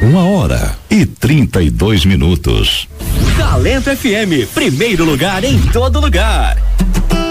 1h32. Talento FM, primeiro lugar em todo lugar.